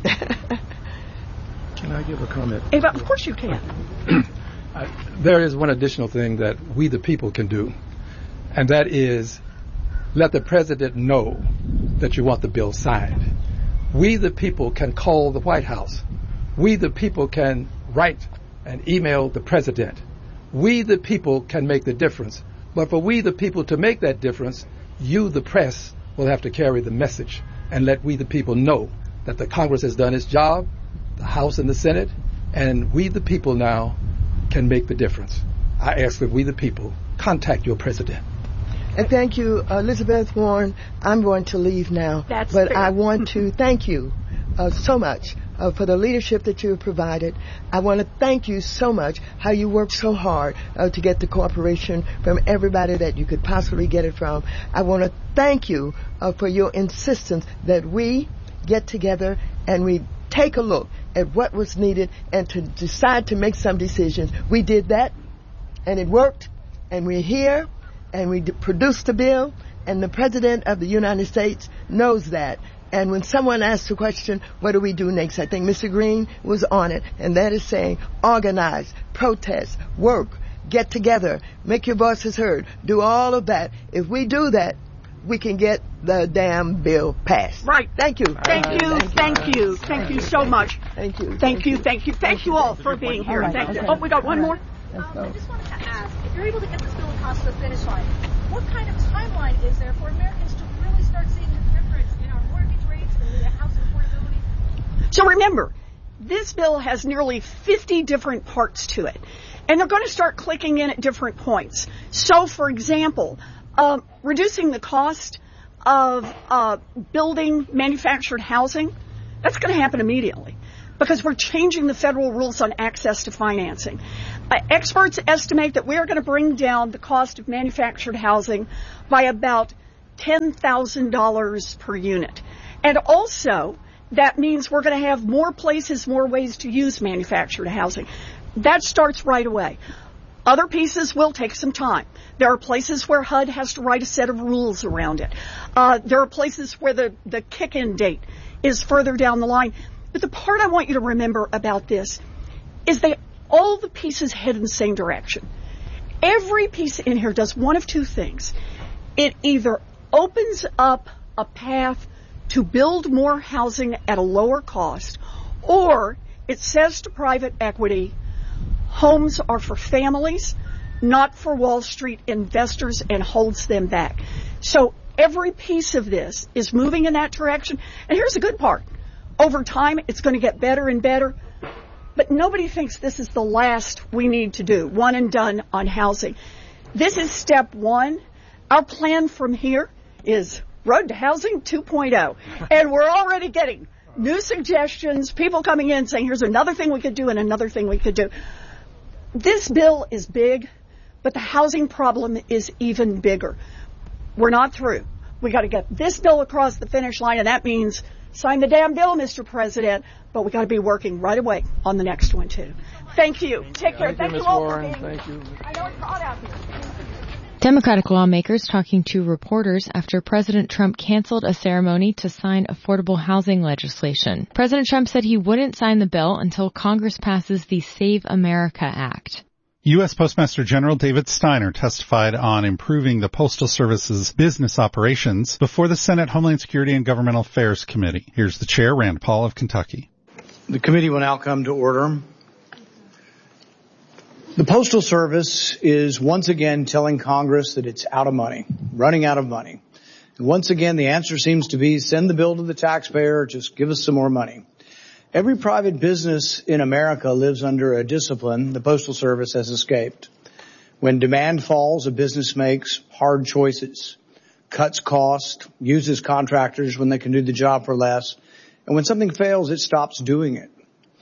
Can I give a comment? Ava, of course you can. uh, there is one additional thing that we the people can do, and that is let the President know that you want the bill signed. We the people can call the White House. We the people can write and email the President. We the people can make the difference. But for we the people to make that difference, you the press will have to carry the message and let we the people know that the Congress has done its job, the House and the Senate, and we the people now can make the difference. I ask that we the people contact your President. And thank you, Elizabeth Warren. I'm going to leave now. That's but fair. I want to thank you uh, so much uh, for the leadership that you have provided. I want to thank you so much how you worked so hard uh, to get the cooperation from everybody that you could possibly get it from. I want to thank you uh, for your insistence that we get together and we take a look at what was needed and to decide to make some decisions. We did that, and it worked, and we're here, and we d- produced the bill, and the President of the United States knows that. And when someone asks the question, what do we do next? I think Mister Green was on it, and that is saying organize, protest, work, get together, make your voices heard, do all of that. If we do that, we can get the damn bill passed. Right. Thank you. Thank you. Thank, thank you. Thank you so much. Thank you. Thank you. Thank you. Thank you all for being here. Thank you. Oh, we got one more. Um, I just wanted to ask, if you're able to get this bill across the finish line, what kind of timeline is there for Americans to really start seeing the difference in our mortgage rates and the housing affordability? So remember, this bill has nearly fifty different parts to it, and they're going to start clicking in at different points. So, for example, Uh, reducing the cost of uh, building manufactured housing, that's going to happen immediately because we're changing the federal rules on access to financing. Uh, experts estimate that we are going to bring down the cost of manufactured housing by about ten thousand dollars per unit. And also, that means we're going to have more places, more ways to use manufactured housing. That starts right away. Other pieces will take some time. There are places where H U D has to write a set of rules around it. Uh, there are places where the, the kick-in date is further down the line. But the part I want you to remember about this is that all the pieces head in the same direction. Every piece in here does one of two things. It either opens up a path to build more housing at a lower cost, or it says to private equity, homes are for families, not for Wall Street investors, and holds them back. So every piece of this is moving in that direction. And here's the good part. Over time, it's going to get better and better. But nobody thinks this is the last we need to do, one and done on housing. This is step one. Our plan from here is Road to Housing two point oh. And we're already getting new suggestions, people coming in saying, here's another thing we could do and another thing we could do. This bill is big, but the housing problem is even bigger. We're not through. We got to get this bill across the finish line, and that means sign the damn bill, Mister President, but we got to be working right away on the next one, too. Thank you. Take care. Thank you, Miz Warren. Thank you. I know it's hot out here. Democratic lawmakers talking to reporters after President Trump canceled a ceremony to sign affordable housing legislation. President Trump said he wouldn't sign the bill until Congress passes the Save America Act. U S. Postmaster General David Steiner testified on improving the Postal Service's business operations before the Senate Homeland Security and Governmental Affairs Committee. Here's the chair, Rand Paul of Kentucky. The committee will now come to order. The Postal Service is once again telling Congress that it's out of money, running out of money. And once again, the answer seems to be send the bill to the taxpayer, just give us some more money. Every private business in America lives under a discipline the Postal Service has escaped. When demand falls, a business makes hard choices, cuts costs, uses contractors when they can do the job for less, and when something fails, it stops doing it.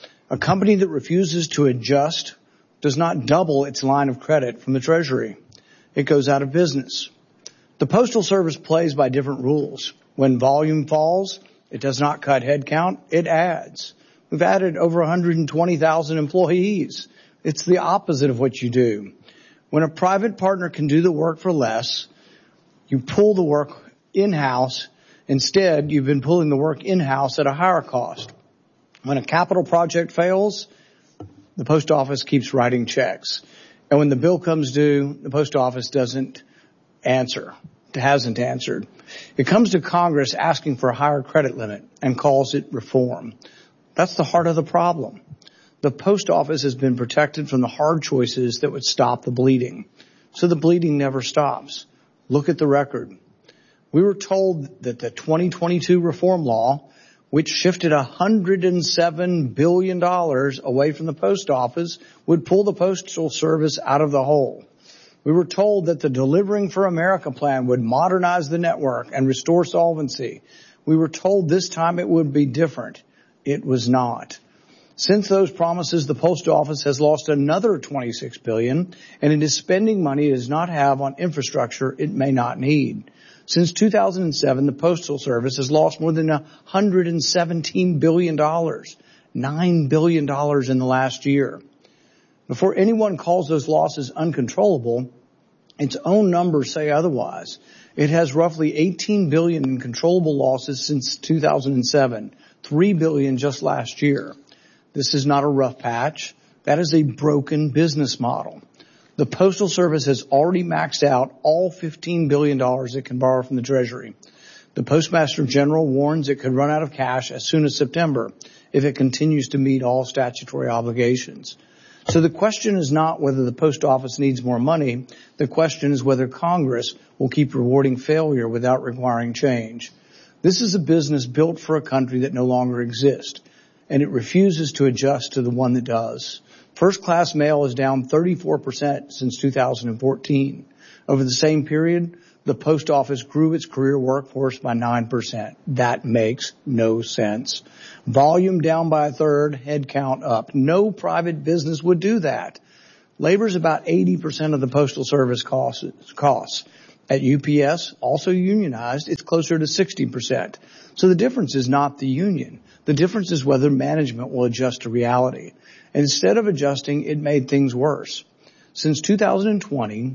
A company that refuses to adjust does not double its line of credit from the Treasury. It goes out of business. The Postal Service plays by different rules. When volume falls, it does not cut headcount, it adds. We've added over one hundred twenty thousand employees. It's the opposite of what you do. When a private partner can do the work for less, you pull the work in-house. Instead, you've been pulling the work in-house at a higher cost. When a capital project fails, the post office keeps writing checks. And when the bill comes due, the post office doesn't answer. It hasn't answered. It comes to Congress asking for a higher credit limit and calls it reform. That's the heart of the problem. The post office has been protected from the hard choices that would stop the bleeding. So the bleeding never stops. Look at the record. We were told that the twenty twenty-two reform law, which shifted one hundred seven billion dollars away from the post office, would pull the Postal Service out of the hole. We were told that the Delivering for America plan would modernize the network and restore solvency. We were told this time it would be different. It was not. Since those promises, the Post Office has lost another twenty-six billion dollars, and it is spending money it does not have on infrastructure it may not need. Since two thousand seven, the Postal Service has lost more than one hundred seventeen billion dollars, nine billion dollars in the last year. Before anyone calls those losses uncontrollable, its own numbers say otherwise. It has roughly eighteen billion dollars in controllable losses since two thousand seven, three billion dollars just last year. This is not a rough patch. That is a broken business model. The Postal Service has already maxed out all fifteen billion dollars it can borrow from the Treasury. The Postmaster General warns it could run out of cash as soon as September if it continues to meet all statutory obligations. So the question is not whether the Post Office needs more money. The question is whether Congress will keep rewarding failure without requiring change. This is a business built for a country that no longer exists, and it refuses to adjust to the one that does. First-class mail is down thirty-four percent since two thousand fourteen. Over the same period, the post office grew its career workforce by nine percent. That makes no sense. Volume down by a third, headcount up. No private business would do that. Labor is about eighty percent of the Postal Service costs. costs. At U P S, also unionized, it's closer to sixty percent. So the difference is not the union. The difference is whether management will adjust to reality. And instead of adjusting, it made things worse. Since two thousand twenty,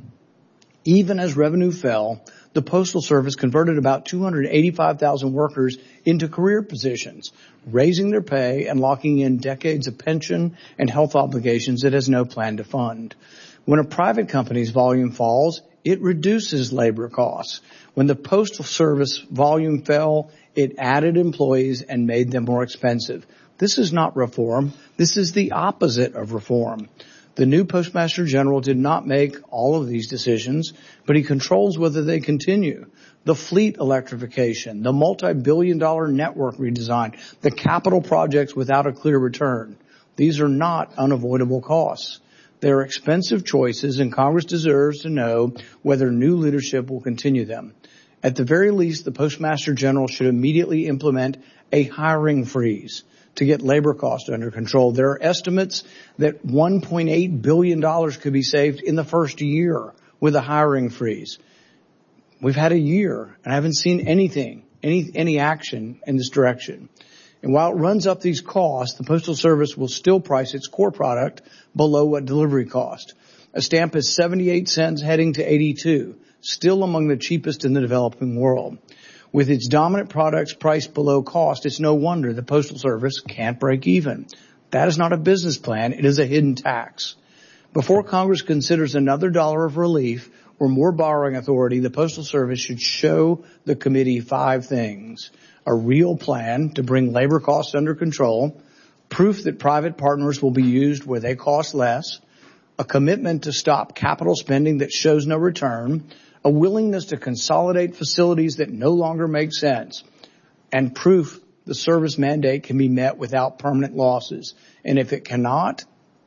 even as revenue fell, the Postal Service converted about two hundred eighty-five thousand workers into career positions, raising their pay and locking in decades of pension and health obligations it has no plan to fund. When a private company's volume falls, it reduces labor costs. When the Postal Service volume fell, it added employees and made them more expensive. This is not reform. This is the opposite of reform. The new Postmaster General did not make all of these decisions, but he controls whether they continue. The fleet electrification, the multi-billion dollar network redesign, the capital projects without a clear return. These are not unavoidable costs. They are expensive choices, and Congress deserves to know whether new leadership will continue them. At the very least, the Postmaster General should immediately implement a hiring freeze to get labor costs under control. There are estimates that one point eight billion dollars could be saved in the first year with a hiring freeze. We've had a year, and I haven't seen anything, any any action in this direction. And while it runs up these costs, the Postal Service will still price its core product below what delivery cost. A stamp is seventy-eight cents heading to eighty-two, still among the cheapest in the developing world. With its dominant products priced below cost, it's no wonder the Postal Service can't break even. That is not a business plan. It is a hidden tax. Before Congress considers another dollar of relief or more borrowing authority, the Postal Service should show the committee five things. A real plan to bring labor costs under control, proof that private partners will be used where they cost less, a commitment to stop capital spending that shows no return, a willingness to consolidate facilities that no longer make sense, and proof the service mandate can be met without permanent losses. And if it cannot,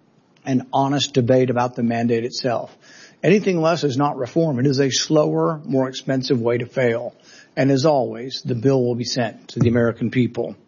an honest debate about the mandate itself. Anything less is not reform. It is a slower, more expensive way to fail. And as always, the bill will be sent to the American people.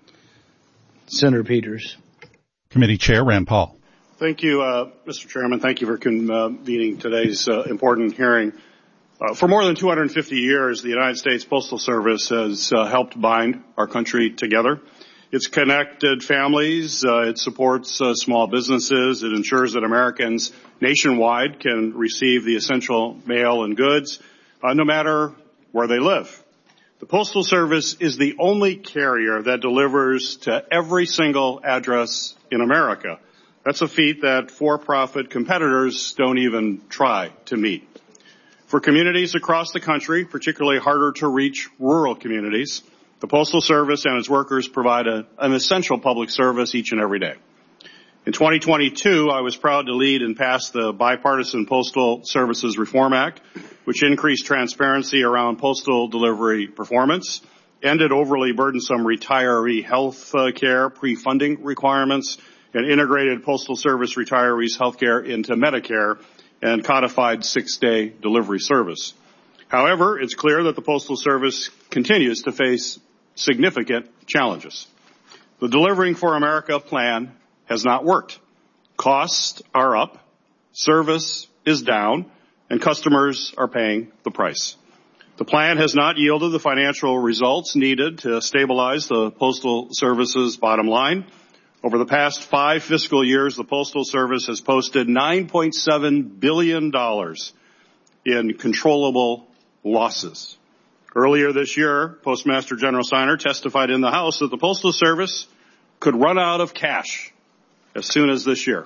Senator Peters. Committee Chair Rand Paul. Thank you, uh, Mister Chairman. Thank you for convening today's uh, important hearing. Uh, for more than two hundred fifty years, the United States Postal Service has uh, helped bind our country together. It's connected families, uh, it supports uh, small businesses, it ensures that Americans nationwide can receive the essential mail and goods, uh, no matter where they live. The Postal Service is the only carrier that delivers to every single address in America. That's a feat that for-profit competitors don't even try to meet. For communities across the country, particularly harder to reach rural communities, the Postal Service and its workers provide a, an essential public service each and every day. In twenty twenty-two, I was proud to lead and pass the Bipartisan Postal Services Reform Act, which increased transparency around postal delivery performance, ended overly burdensome retiree health uh, care pre-funding requirements, and integrated Postal Service retirees' health care into Medicare, and codified six-day delivery service. However, it's clear that the Postal Service continues to face significant challenges. The Delivering for America plan has not worked. Costs are up, service is down, and customers are paying the price. The plan has not yielded the financial results needed to stabilize the Postal Service's bottom line. Over the past five fiscal years, the Postal Service has posted nine point seven billion dollars in controllable losses. Earlier this year, Postmaster General Steiner testified in the House that the Postal Service could run out of cash as soon as this year.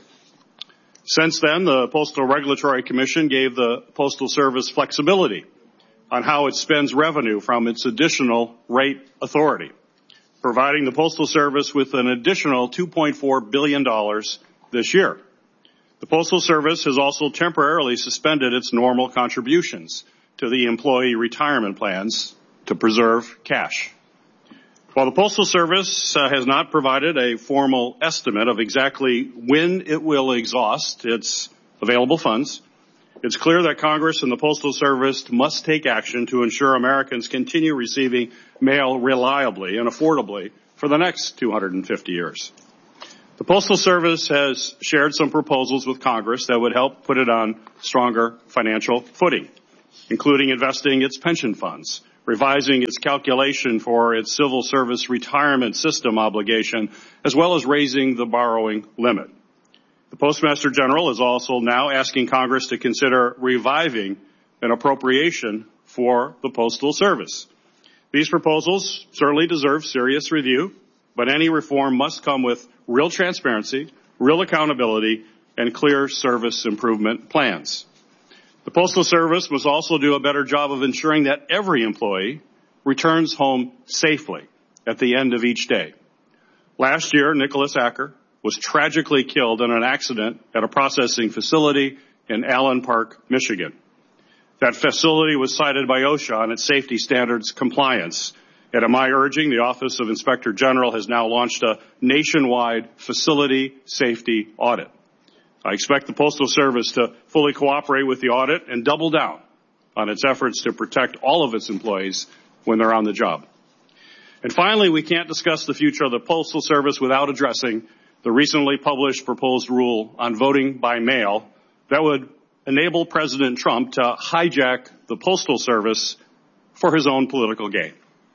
Since then, the Postal Regulatory Commission gave the Postal Service flexibility on how it spends revenue from its additional rate authority, providing the Postal Service with an additional two point four billion dollars this year. The Postal Service has also temporarily suspended its normal contributions to the employee retirement plans to preserve cash. While the Postal Service uh, has not provided a formal estimate of exactly when it will exhaust its available funds, It's clear that Congress and the Postal Service must take action to ensure Americans continue receiving mail reliably and affordably for the next two hundred fifty years. The Postal Service has shared some proposals with Congress that would help put it on stronger financial footing, including investing its pension funds, revising its calculation for its civil service retirement system obligation, as well as raising the borrowing limit. The Postmaster General is also now asking Congress to consider reviving an appropriation for the Postal Service. These proposals certainly deserve serious review, but any reform must come with real transparency, real accountability, and clear service improvement plans. The Postal Service must also do a better job of ensuring that every employee returns home safely at the end of each day. Last year, Nicholas Acker was tragically killed in an accident at a processing facility in Allen Park, Michigan. That facility was cited by OSHA on its safety standards compliance. And at my urging, the Office of Inspector General has now launched a nationwide facility safety audit. I expect the Postal Service to fully cooperate with the audit and double down on its efforts to protect all of its employees when they're on the job. And finally, we can't discuss the future of the Postal Service without addressing the recently published proposed rule on voting by mail that would enable President Trump to hijack the Postal Service for his own political gain.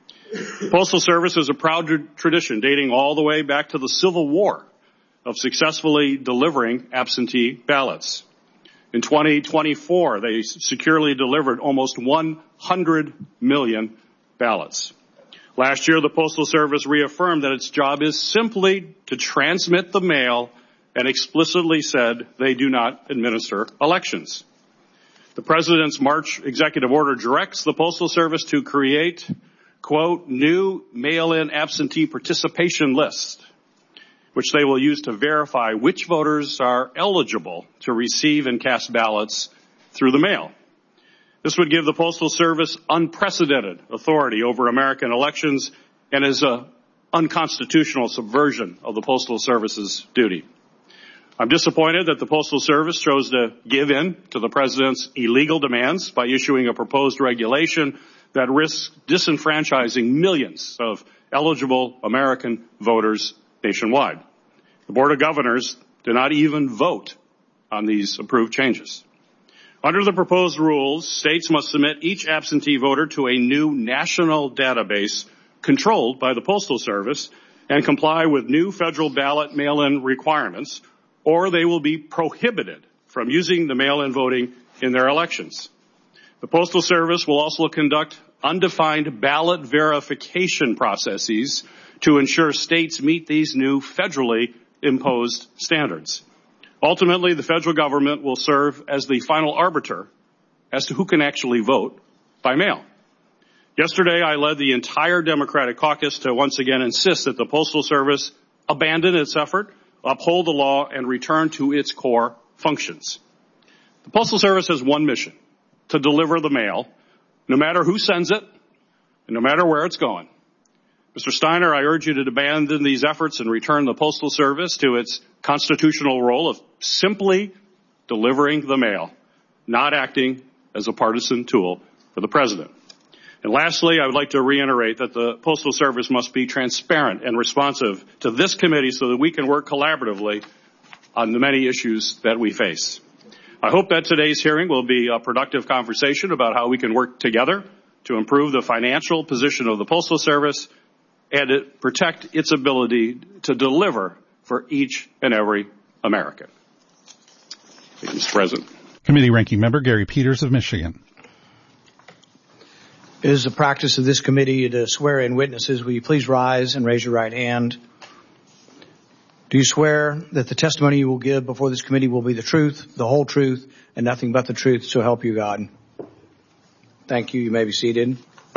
The Postal Service is a proud tradition dating all the way back to the Civil War of successfully delivering absentee ballots. In twenty twenty-four, they securely delivered almost one hundred million ballots. Last year, the Postal Service reaffirmed that its job is simply to transmit the mail and explicitly said they do not administer elections. The President's March executive order directs the Postal Service to create, quote, new mail-in absentee participation list, which they will use to verify which voters are eligible to receive and cast ballots through the mail. This would give the Postal Service unprecedented authority over American elections and is an unconstitutional subversion of the Postal Service's duty. I'm disappointed that the Postal Service chose to give in to the President's illegal demands by issuing a proposed regulation that risks disenfranchising millions of eligible American voters nationwide. The Board of Governors did not even vote on these approved changes. Under the proposed rules, states must submit each absentee voter to a new national database controlled by the Postal Service and comply with new federal ballot mail-in requirements, or they will be prohibited from using the mail-in voting in their elections. The Postal Service will also conduct undefined ballot verification processes to ensure states meet these new federally imposed standards. Ultimately, the federal government will serve as the final arbiter as to who can actually vote by mail. Yesterday, I led the entire Democratic caucus to once again insist that the Postal Service abandon its effort, uphold the law, and return to its core functions. The Postal Service has one mission: to deliver the mail, no matter who sends it, and no matter where it's going. Mister Steiner, I urge you to abandon these efforts and return the Postal Service to its constitutional role of simply delivering the mail, not acting as a partisan tool for the President. And lastly, I would like to reiterate that the Postal Service must be transparent and responsive to this committee so that we can work collaboratively on the many issues that we face. I hope that today's hearing will be a productive conversation about how we can work together to improve the financial position of the Postal Service and it protect its ability to deliver for each and every American. Thank you, Mister President. Committee Ranking Member Gary Peters of Michigan. It is the practice of this committee to swear in witnesses. Will you please rise and raise your right hand? Do you swear that the testimony you will give before this committee will be the truth, the whole truth, and nothing but the truth, so help you God? Thank you. You may be seated.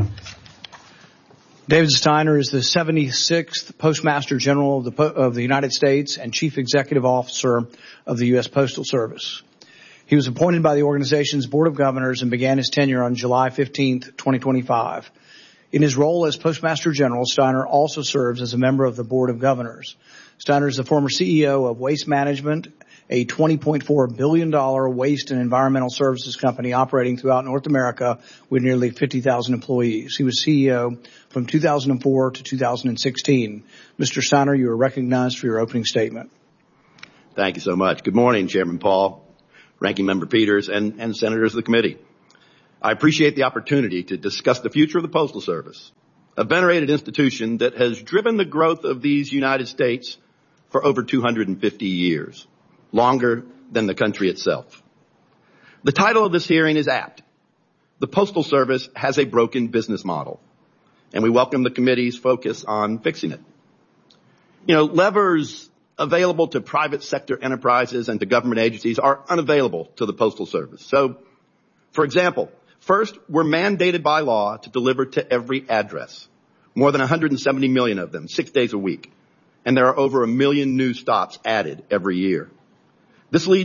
David Steiner is the seventy-sixth Postmaster General of the, of the United States and Chief Executive Officer of the U S Postal Service. He was appointed by the organization's Board of Governors and began his tenure on July fifteenth, twenty twenty-five. In his role as Postmaster General, Steiner also serves as a member of the Board of Governors. Steiner is the former C E O of Waste Management a twenty point four billion dollars waste and environmental services company operating throughout North America with nearly fifty thousand employees. He was C E O from two thousand four to two thousand sixteen. Mister Steiner, you are recognized for your opening statement. Thank you so much. Good morning, Chairman Paul, Ranking Member Peters, and, and Senators of the committee. I appreciate the opportunity to discuss the future of the Postal Service, a venerated institution that has driven the growth of these United States for over two hundred fifty years, longer than the country itself. The title of this hearing is apt. The Postal Service has a broken business model, and we welcome the committee's focus on fixing it. You know, levers available to private sector enterprises and to government agencies are unavailable to the Postal Service. So, for example, first, we're mandated by law to deliver to every address, more than one hundred seventy million of them, six days a week. And there are over a million new stops added every year. This leads